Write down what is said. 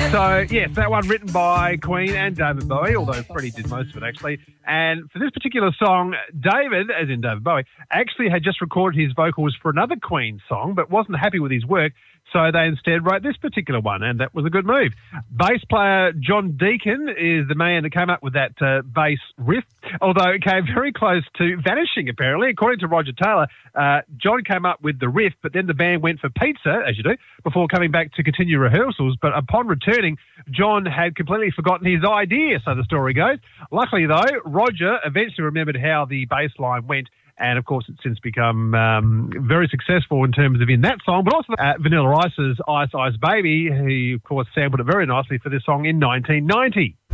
So, yes, that one written by Queen and David Bowie, although Freddie did most of it, actually. And for this particular song, David, as in David Bowie, actually had just recorded his vocals for another Queen song, but wasn't happy with his work, so they instead wrote this particular one, and that was a good move. Bass player John Deacon is the man that came up with that bass riff, although it came very close to vanishing, apparently. According to Roger Taylor, John came up with the riff, but then the band went for pizza, as you do, before coming back to continue rehearsals. But upon returning, John had completely forgotten his idea, so the story goes. Luckily, though, Roger eventually remembered how the bass line went, and, of course, it's since become very successful in terms of in that song, but also Vanilla Ice's Ice Ice Baby, he, of course, sampled it very nicely for this song in 1990.